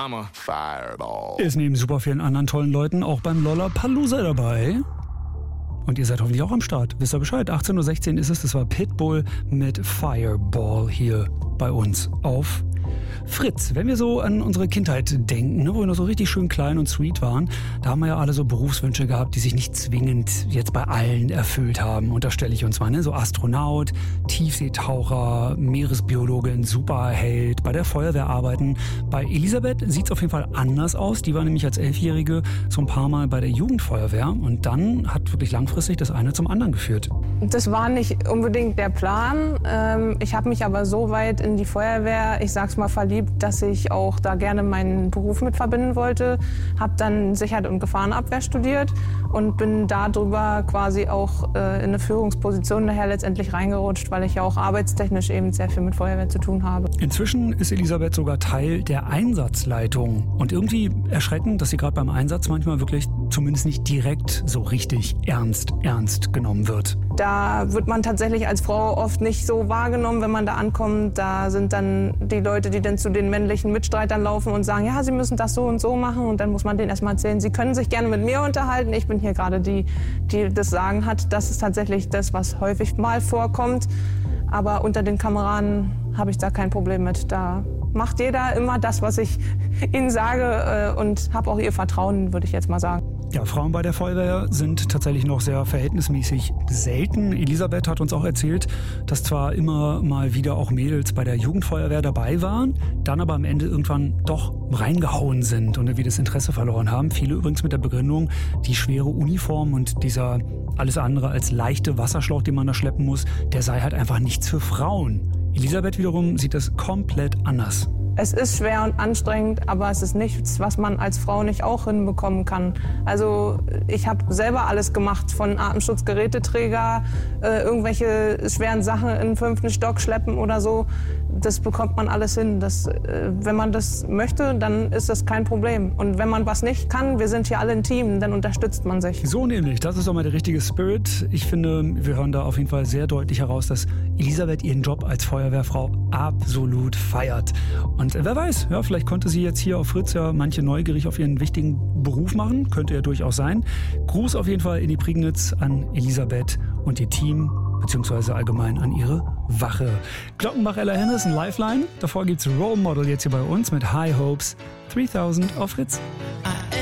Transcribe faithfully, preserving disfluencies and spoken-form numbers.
I'm a fireball. Ist neben super vielen anderen tollen Leuten auch beim Lollapalooza dabei. Und ihr seid hoffentlich auch am Start. Wisst ihr Bescheid? achtzehn Uhr sechzehn ist es. Das war Pitbull mit Fireball hier bei uns auf Fritz. Wenn wir so an unsere Kindheit denken, ne, wo wir noch so richtig schön klein und sweet waren, da haben wir ja alle so Berufswünsche gehabt, die sich nicht zwingend jetzt bei allen erfüllt haben. Und da stelle ich uns mal, ne, so Astronaut, Tiefseetaucher, Meeresbiologin, Superheld, bei der Feuerwehr arbeiten. Bei Elisabeth sieht es auf jeden Fall anders aus. Die war nämlich als Elfjährige so ein paar Mal bei der Jugendfeuerwehr und dann hat wirklich langfristig das eine zum anderen geführt. Das war nicht unbedingt der Plan. Ich habe mich aber so weit in die Feuerwehr, ich sag's mal, verliebt, dass ich auch da gerne meinen Beruf mit verbinden wollte. Habe dann Sicherheit und Gefahrenabwehr studiert und bin darüber quasi auch äh, in eine Führungsposition nachher letztendlich reingerutscht, weil ich ja auch arbeitstechnisch eben sehr viel mit Feuerwehr zu tun habe. Inzwischen ist Elisabeth sogar Teil der Einsatzleitung und irgendwie erschreckend, dass sie gerade beim Einsatz manchmal wirklich zumindest nicht direkt so richtig ernst, ernst genommen wird. Da wird man tatsächlich als Frau oft nicht so wahrgenommen, wenn man da ankommt. Da sind dann die Leute, die dann zu den männlichen Mitstreitern laufen und sagen, ja, sie müssen das so und so machen. Und dann muss man denen erstmal erzählen, sie können sich gerne mit mir unterhalten. Ich bin hier gerade die, die das Sagen hat. Das ist tatsächlich das, was häufig mal vorkommt. Aber unter den Kameraden habe ich da kein Problem mit. Da macht jeder immer das, was ich ihnen sage und habe auch ihr Vertrauen, würde ich jetzt mal sagen. Ja, Frauen bei der Feuerwehr sind tatsächlich noch sehr verhältnismäßig selten. Elisabeth hat uns auch erzählt, dass zwar immer mal wieder auch Mädels bei der Jugendfeuerwehr dabei waren, dann aber am Ende irgendwann doch reingehauen sind und irgendwie das Interesse verloren haben. Viele übrigens mit der Begründung, die schwere Uniform und dieser alles andere als leichte Wasserschlauch, den man da schleppen muss, der sei halt einfach nichts für Frauen. Elisabeth wiederum sieht das komplett anders. Es ist schwer und anstrengend, aber es ist nichts, was man als Frau nicht auch hinbekommen kann. Also ich habe selber alles gemacht, von Atemschutzgeräteträger, äh, irgendwelche schweren Sachen in den fünften Stock schleppen oder so. Das bekommt man alles hin. Das, äh, wenn man das möchte, dann ist das kein Problem. Und wenn man was nicht kann, wir sind hier alle ein Team, dann unterstützt man sich. So nämlich, das ist doch mal der richtige Spirit. Ich finde, wir hören da auf jeden Fall sehr deutlich heraus, dass Elisabeth ihren Job als Feuerwehrfrau absolut feiert. Und wer weiß, ja, vielleicht konnte sie jetzt hier auf Fritz ja manche neugierig auf ihren wichtigen Beruf machen. Könnte ja durchaus sein. Gruß auf jeden Fall in die Prignitz an Elisabeth und ihr Team, beziehungsweise allgemein an ihre Wache. Glockenbach, Ella Henderson, Lifeline. Davor gibt's Role Model jetzt hier bei uns mit High Hopes dreitausend auf Fritz.